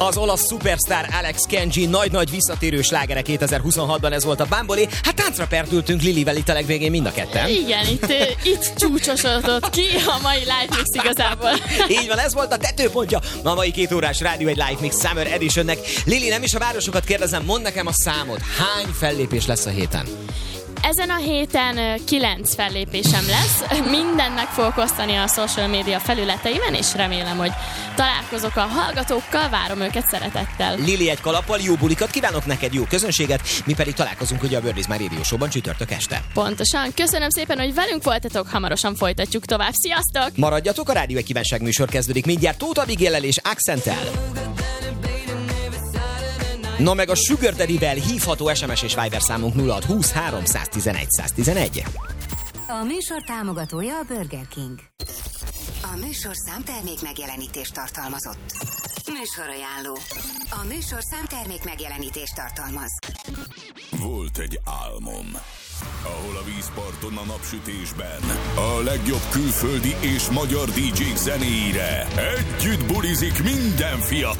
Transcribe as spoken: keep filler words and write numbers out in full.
Az olasz szupersztár Alex Kenji nagy-nagy visszatérő slágere kétezer-huszonhatban, ez volt a Bamboli. Hát táncra perdültünk Lilivel itt a legvégén mind a ketten. Igen, itt, itt csúcsosodott ki a mai Live Mix igazából. Így van, ez volt a tetőpontja a mai két órás Rádió egy Live Mix Summer Editionnek. Lili, nem is a városokat kérdezem, mondd nekem a számot. Hány fellépés lesz a héten? Ezen a héten kilenc fellépésem lesz, mindennek fogok osztani a social media felületeimen, és remélem, hogy találkozok a hallgatókkal, várom őket szeretettel. Lili, egy kalappal jó bulikat kívánok neked, jó közönséget, mi pedig találkozunk ugye a Birdies My Radio Show-ban csütörtök este. Pontosan, köszönöm szépen, hogy velünk voltatok, hamarosan folytatjuk tovább, sziasztok! Maradjatok, a Rádió egy kívánság műsor kezdődik mindjárt Tóth Abigaillel és Accentel. No meg a Sugar Daddy-vel hívható es em es és Viber számunk nulla hat húsz három tizenegy tizenegy. A műsor támogatója a Burger King. A műsorszám termék megjelenítést tartalmazott. Műsorajánló. A műsorszám termék megjelenítést tartalmaz. Volt egy álmom, ahol a vízparton a napsütésben a legjobb külföldi és magyar dé dzsék zenéire együtt bulizik minden fiatal.